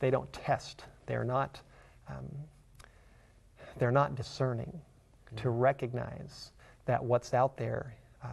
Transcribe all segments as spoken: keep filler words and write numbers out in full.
they don't test. They're not, um, they're not discerning mm-hmm. to recognize that what's out there uh,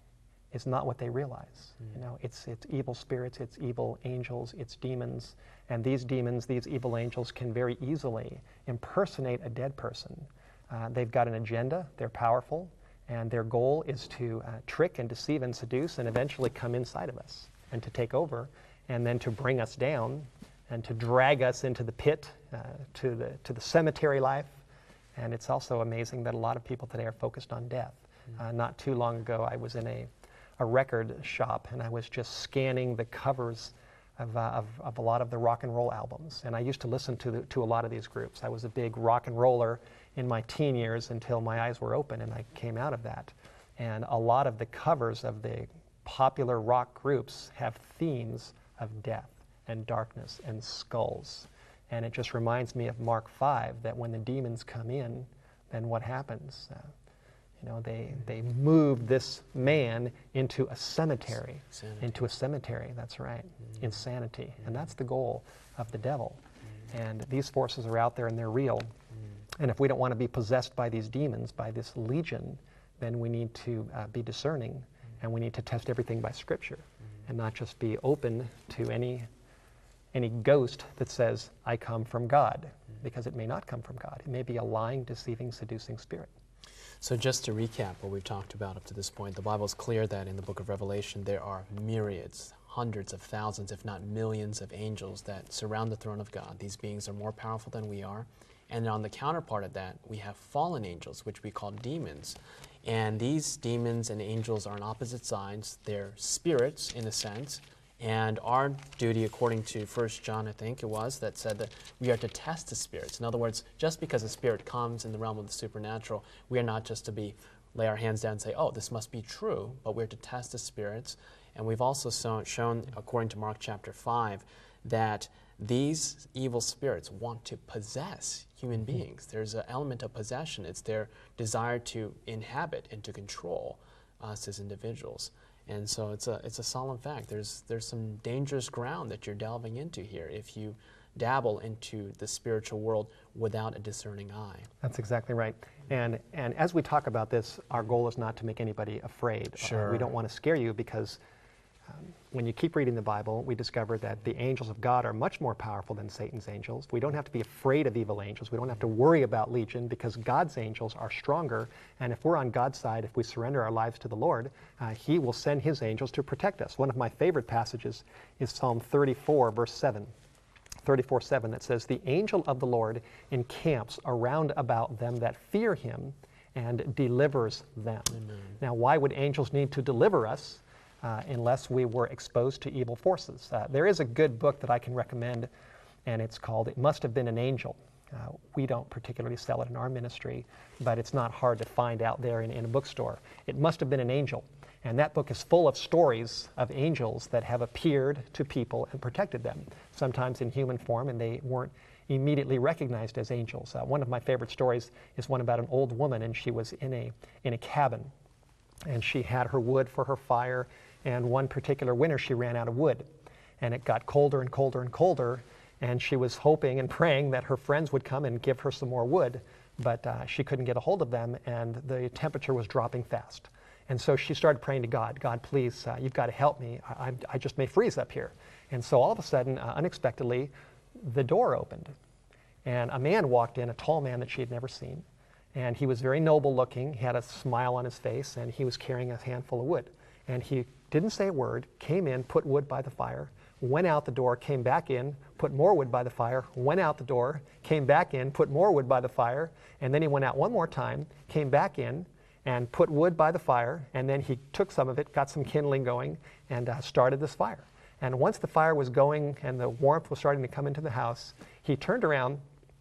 is not what they realize. Mm. You know, it's it's evil spirits, it's evil angels, it's demons, and these demons, these evil angels, can very easily impersonate a dead person. Uh, they've got an agenda. They're powerful, and their goal is to uh, trick and deceive and seduce, and eventually come inside of us and to take over, and then to bring us down, and to drag us into the pit, uh, to the to the cemetery life. And it's also amazing that a lot of people today are focused on death. Mm. Uh, not too long ago, I was in a a record shop, and I was just scanning the covers of, uh, of, of a lot of the rock and roll albums. And I used to listen to, the, to a lot of these groups. I was a big rock and roller in my teen years until my eyes were open and I came out of that. And a lot of the covers of the popular rock groups have themes of death and darkness and skulls. And it just reminds me of Mark five, that when the demons come in, then what happens? Uh, You know, they, they moved this man into a cemetery, Insanity. into a cemetery, that's right, mm. insanity. Mm. And that's the goal of the devil. Mm. And these forces are out there and they're real. Mm. And if we don't want to be possessed by these demons, by this legion, then we need to uh, be discerning mm. and we need to test everything by Scripture mm. and not just be open to any, any ghost that says, I come from God, mm. because it may not come from God. It may be a lying, deceiving, seducing spirit. So just to recap what we've talked about up to this point, the Bible is clear that in the book of Revelation there are myriads, hundreds of thousands, if not millions of angels that surround the throne of God. These beings are more powerful than we are. And on the counterpart of that, we have fallen angels, which we call demons. And these demons and angels are on opposite sides. They're spirits, in a sense. And our duty, according to First John, I think it was, that said that we are to test the spirits. In other words, just because a spirit comes in the realm of the supernatural, we are not just to be lay our hands down and say, oh, this must be true, but we're to test the spirits. And we've also so, shown, according to Mark chapter five, that these evil spirits want to possess human beings. There's an element of possession. It's their desire to inhabit and to control us as individuals. And so it's a, it's a solemn fact. There's, there's some dangerous ground that you're delving into here if you dabble into the spiritual world without a discerning eye. That's exactly right. And, and as we talk about this, our goal is not to make anybody afraid. Sure. Uh, we don't want to scare you because um, when you keep reading the Bible, we discover that the angels of God are much more powerful than Satan's angels. We don't have to be afraid of evil angels. We don't have to worry about legion because God's angels are stronger. And if we're on God's side, if we surrender our lives to the Lord, uh, He will send His angels to protect us. One of my favorite passages is Psalm thirty-four, verse seven. thirty-four seven, that says, the angel of the Lord encamps around about them that fear Him and delivers them. Amen. Now, why would angels need to deliver us uh, unless we were exposed to evil forces? Uh, there is a good book that I can recommend, and it's called It Must Have Been an Angel. Uh, we don't particularly sell it in our ministry, but it's not hard to find out there in, in a bookstore. It Must Have Been an Angel. And that book is full of stories of angels that have appeared to people and protected them, sometimes in human form, and they weren't immediately recognized as angels. Uh, one of my favorite stories is one about an old woman, and she was in a, in a cabin, and she had her wood for her fire, and one particular winter she ran out of wood, and it got colder and colder and colder, and she was hoping and praying that her friends would come and give her some more wood, but uh, she couldn't get a hold of them, and the temperature was dropping fast. And so she started praying to God, God, please, uh, you've got to help me. I, I, I just may freeze up here. And so all of a sudden, uh, unexpectedly, the door opened. And a man walked in, a tall man that she had never seen. And he was very noble looking, he had a smile on his face, and he was carrying a handful of wood. And he didn't say a word, came in, put wood by the fire, went out the door, came back in, put more wood by the fire, went out the door, came back in, put more wood by the fire, and then he went out one more time, came back in, and put wood by the fire, and then he took some of it, got some kindling going, and uh, started this fire. And once the fire was going and the warmth was starting to come into the house, he turned around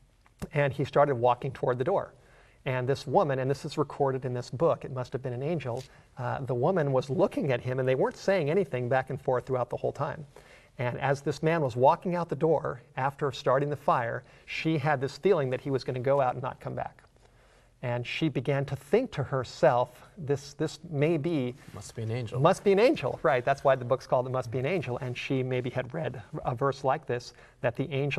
and he started walking toward the door. And this woman, and this is recorded in this book, It Must Have Been an Angel, uh, the woman was looking at him, and they weren't saying anything back and forth throughout the whole time. And as this man was walking out the door after starting the fire, she had this feeling that he was going to go out and not come back. And she began to think to herself, this, this may be... Must be an angel. Must be an angel, right. That's why the book's called It Must Be an Angel. And she maybe had read a verse like this, that the angel